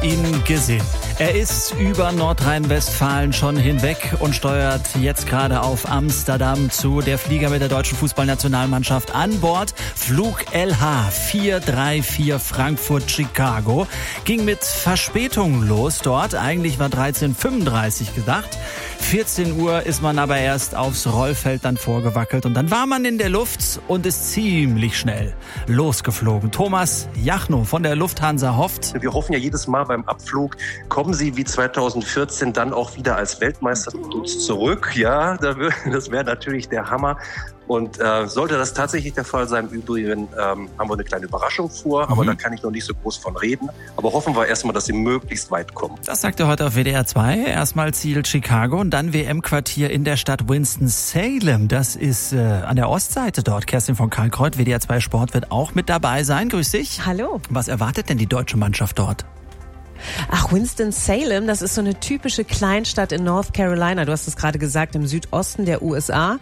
ihn gesehen. Er ist über Nordrhein-Westfalen schon hinweg und steuert jetzt gerade auf Amsterdam zu. Der Flieger mit der deutschen Fußballnationalmannschaft an Bord. Flug LH 434 Frankfurt-Chicago. Ging mit Verspätung los dort. Eigentlich war 13:35 gedacht. 14 Uhr ist man aber erst aufs Rollfeld dann vorgewackelt und dann war man in der Luft und ist ziemlich schnell losgeflogen. Thomas Jachnow von der Lufthansa hofft. Wir hoffen ja jedes Mal beim Abflug, kommen Sie wie 2014 dann auch wieder als Weltmeister zu uns zurück. Ja, das wäre natürlich der Hammer. Und sollte das tatsächlich der Fall sein, im Übrigen haben wir eine kleine Überraschung vor, aber da kann ich noch nicht so groß von reden. Aber hoffen wir erstmal, dass sie möglichst weit kommen. Das sagt er heute auf WDR 2. Erstmal Ziel Chicago und dann WM-Quartier in der Stadt Winston-Salem. Das ist an der Ostseite dort. Kerstin von Kalkreuth, WDR 2 Sport, wird auch mit dabei sein. Grüß dich. Hallo. Was erwartet denn die deutsche Mannschaft dort? Ach, Winston-Salem, das ist so eine typische Kleinstadt in North Carolina. Du hast es gerade gesagt, im Südosten der USA.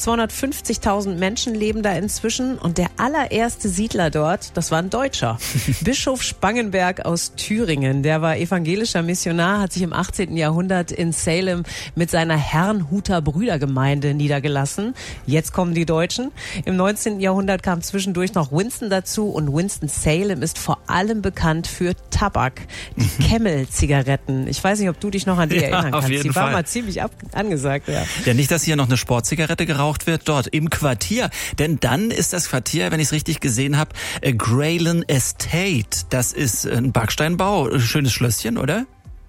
250.000 Menschen leben da inzwischen und der allererste Siedler dort, das war ein Deutscher. Bischof Spangenberg aus Thüringen. Der war evangelischer Missionar, hat sich im 18. Jahrhundert in Salem mit seiner Herrnhuter Brüdergemeinde niedergelassen. Jetzt kommen die Deutschen. Im 19. Jahrhundert kam zwischendurch noch Winston dazu und Winston-Salem ist vor allem bekannt für Tabak. Die Camel-Zigaretten. Ich weiß nicht, ob du dich noch an die erinnern kannst. Die waren mal ziemlich angesagt. Ja, nicht, dass hier noch eine Sportzigarette geraucht wird, dort im Quartier. Denn dann ist das Quartier, wenn ich es richtig gesehen habe, Grayland Estate. Das ist ein Backsteinbau. Schönes Schlösschen, oder?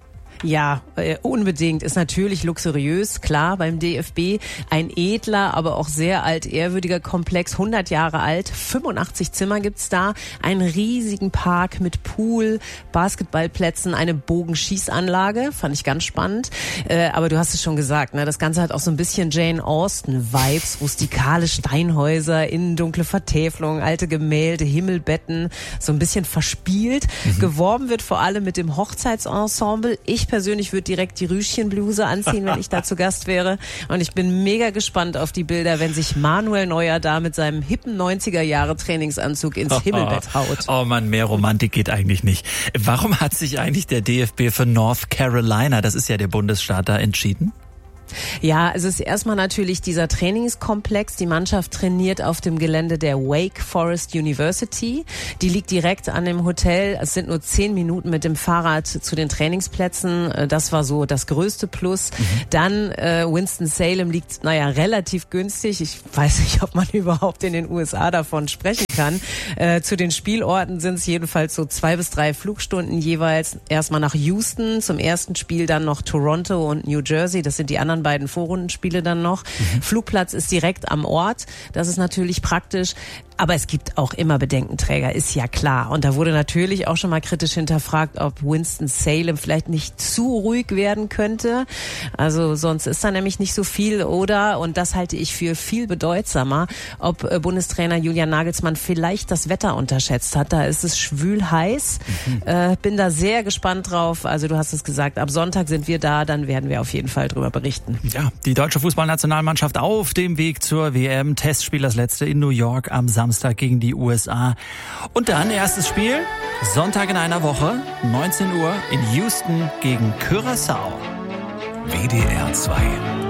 Ja, unbedingt. Ist natürlich luxuriös, klar, beim DFB. Ein edler, aber auch sehr altehrwürdiger Komplex, 100 Jahre alt, 85 Zimmer gibt's da, einen riesigen Park mit Pool, Basketballplätzen, eine Bogenschießanlage, fand ich ganz spannend. Aber du hast es schon gesagt, ne? Das Ganze hat auch so ein bisschen Jane Austen-Vibes, rustikale Steinhäuser, innen dunkle Vertäfelung, alte Gemälde, Himmelbetten, so ein bisschen verspielt. Geworben wird vor allem mit dem Hochzeitsensemble. Ich persönlich würde direkt die Rüschenbluse anziehen, wenn ich da zu Gast wäre. Und ich bin mega gespannt auf die Bilder, wenn sich Manuel Neuer da mit seinem hippen 90er-Jahre-Trainingsanzug ins Himmelbett haut. Oh Mann, mehr Romantik geht eigentlich nicht. Warum hat sich eigentlich der DFB für North Carolina, das ist ja der Bundesstaat, da entschieden? Ja, es ist erstmal natürlich dieser Trainingskomplex. Die Mannschaft trainiert auf dem Gelände der Wake Forest University. Die liegt direkt an dem Hotel. Es sind nur 10 Minuten mit dem Fahrrad zu den Trainingsplätzen. Das war so das größte Plus. Dann Winston-Salem liegt, relativ günstig. Ich weiß nicht, ob man überhaupt in den USA davon sprechen kann. Zu den Spielorten sind es jedenfalls so 2 bis 3 Flugstunden jeweils. Erstmal nach Houston zum ersten Spiel, dann noch Toronto und New Jersey. Das sind die anderen beiden Vorrundenspiele dann noch. Flugplatz ist direkt am Ort. Das ist natürlich praktisch. Aber es gibt auch immer Bedenkenträger, ist ja klar. Und da wurde natürlich auch schon mal kritisch hinterfragt, ob Winston-Salem vielleicht nicht zu ruhig werden könnte. Also sonst ist da nämlich nicht so viel, oder? Und das halte ich für viel bedeutsamer, ob Bundestrainer Julian Nagelsmann vielleicht das Wetter unterschätzt hat. Da ist es schwül heiß. Bin da sehr gespannt drauf. Also du hast es gesagt, ab Sonntag sind wir da, dann werden wir auf jeden Fall drüber berichten. Ja, die deutsche Fußballnationalmannschaft auf dem Weg zur WM. Testspiel das letzte in New York am Samstag gegen die USA. Und dann erstes Spiel, Sonntag in einer Woche, 19 Uhr in Houston gegen Curaçao. WDR 2